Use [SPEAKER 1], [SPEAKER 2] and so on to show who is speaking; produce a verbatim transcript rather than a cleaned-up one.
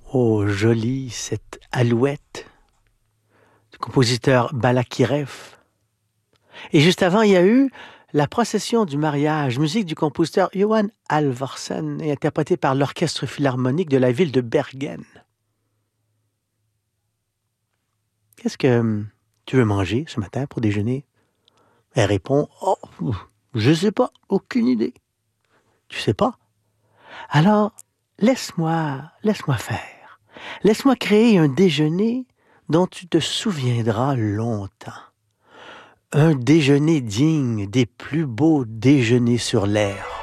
[SPEAKER 1] Oh, jolie cette alouette du compositeur Balakirev. Et juste avant, il y a eu la procession du mariage, musique du compositeur Johan Alvorsen et interprétée par l'orchestre philharmonique de la ville de Bergen. Qu'est-ce que hum, tu veux manger ce matin pour déjeuner? Elle répond, oh, je sais pas, aucune idée. Tu sais pas? Alors, laisse-moi, laisse-moi faire. Laisse-moi créer un déjeuner dont tu te souviendras longtemps. Un déjeuner digne des plus beaux déjeuners sur l'air.